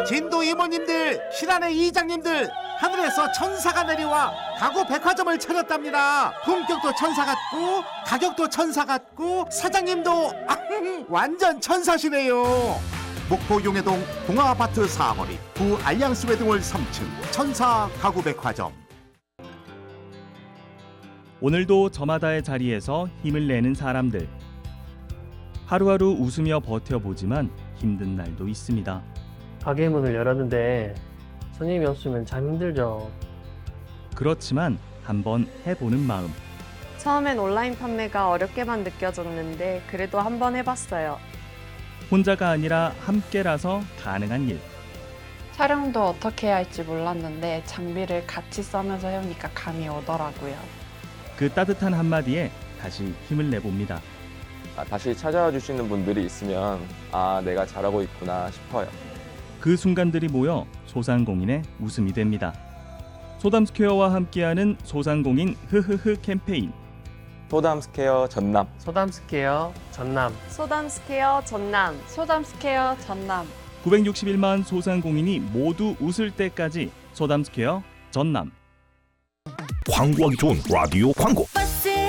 진도 이모님들, 신안의 이장님들, 하늘에서 천사가 내려와 가구 백화점을 차렸답니다. 품격도 천사 같고 가격도 천사 같고 사장님도 완전 천사시네요. 목포 용해동 동아아파트 4거리 구 알lian스 웨딩홀 3층 천사 가구 백화점. 오늘도 저마다의 자리에서 힘을 내는 사람들. 하루하루 웃으며 버텨보지만 힘든 날도 있습니다. 가게 문을 열었는데 손님이 없으면 참 힘들죠. 그렇지만 한번 해보는 마음. 처음엔 온라인 판매가 어렵게만 느껴졌는데 그래도 한번 해봤어요. 혼자가 아니라 함께라서 가능한 일. 촬영도 어떻게 해야 할지 몰랐는데 장비를 같이 써면서 해오니까 감이 오더라고요. 그 따뜻한 한마디에 다시 힘을 내봅니다. 다시 찾아와 주시는 분들이 있으면 내가 잘하고 있구나 싶어요. 그 순간들이 모여 소상공인의 웃음이 됩니다. 소담스퀘어와 함께하는 소상공인 흐흐흐 캠페인. 소담스퀘어 전남. 소담스퀘어 전남. 소담스퀘어 전남. 소담스퀘어 전남. 961만 소상공인이 모두 웃을 때까지 소담스퀘어 전남. 광고하기 좋은 라디오 광고.